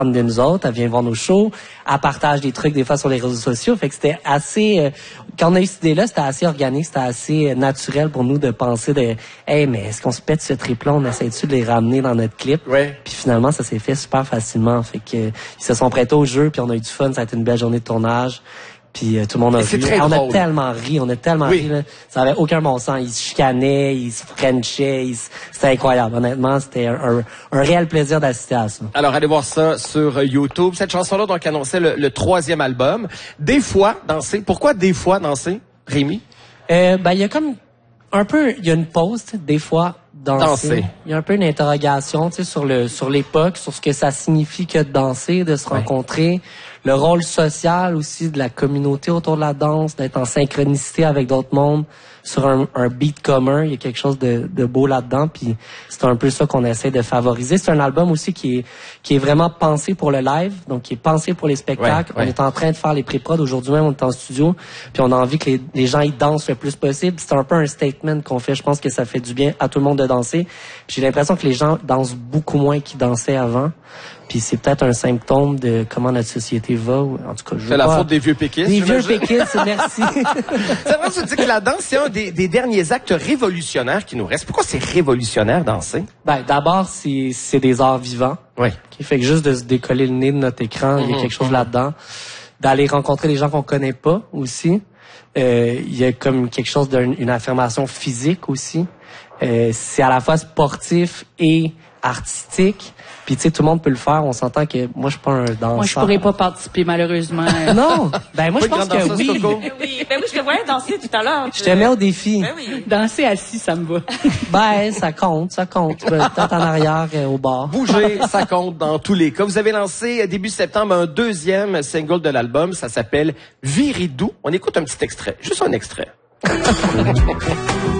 de nous autres, elle vient voir nos shows, elle partage des trucs des fois sur les réseaux sociaux, fait que c'était assez quand on a eu cette idée-là, c'était assez organique, c'était assez naturel pour nous de penser de hey, mais est-ce qu'on se pète ce trip-là, on essaie-tu de les ramener dans notre clip? Ouais. Puis finalement, ça s'est fait super facilement, fait que ils se sont prêtés au jeu, puis on a eu du fun, ça a été une belle journée de tournage. Puis tout le monde a ri. On a tellement ri, là. Ça avait aucun bon sens. Ils se chicanaient, ils se frenchaient, c'était incroyable. Honnêtement, c'était un réel plaisir d'assister à ça. Alors, allez voir ça sur YouTube. Cette chanson-là, donc, annonçait le 3e album. Des fois, danser. Pourquoi des fois danser, Rémi? Il y a comme un peu, il y a une pause, des fois, danser. Il y a un peu une interrogation, tu sais, sur l'époque, sur ce que ça signifie que de danser, de se rencontrer. Le rôle social aussi de la communauté autour de la danse, d'être en synchronicité avec d'autres mondes sur un beat commun. Il y a quelque chose de beau là-dedans, puis c'est un peu ça qu'on essaie de favoriser. C'est un album aussi qui est vraiment pensé pour le live, donc qui est pensé pour les spectacles. On est en train de faire les pré-prod. Aujourd'hui même, on est en studio, puis on a envie que les gens y dansent le plus possible. C'est un peu un statement qu'on fait. Je pense que ça fait du bien à tout le monde de danser. Puis j'ai l'impression que les gens dansent beaucoup moins qu'ils dansaient avant. Puis c'est peut-être un symptôme de comment notre société va. En tout cas, c'est la faute des vieux péquistes. Des vieux péquistes, merci. C'est vrai, tu dis que la danse, c'est un des derniers actes révolutionnaires qui nous restent. Pourquoi c'est révolutionnaire, danser? D'abord, c'est des arts vivants. Oui. Qui fait que juste de se décoller le nez de notre écran, il y a quelque chose là-dedans. D'aller rencontrer des gens qu'on connaît pas aussi. Il y a comme quelque chose d'une affirmation physique aussi. C'est à la fois sportif et artistique. Puis tu sais, tout le monde peut le faire. On s'entend que moi, je suis pas un danseur. Moi, je pourrais pas participer, malheureusement. Non. Moi, je pense que oui. Oui, moi, je te voyais danser tout à l'heure. Je te mets au défi. Oui. Danser assis, ça me va. Ça compte. Peut-être en arrière, au bar. Bouger, ça compte dans tous les cas. Vous avez lancé début septembre un 2e single de l'album. Ça s'appelle Viridou. On écoute un petit extrait. Juste un extrait.